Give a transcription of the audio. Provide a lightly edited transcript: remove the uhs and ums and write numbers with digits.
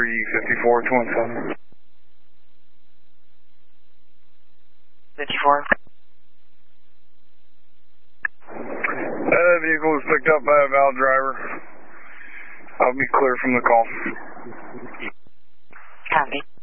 35427. 54. Vehicle was picked up by a valid driver. I'll be clear from the call. Copy.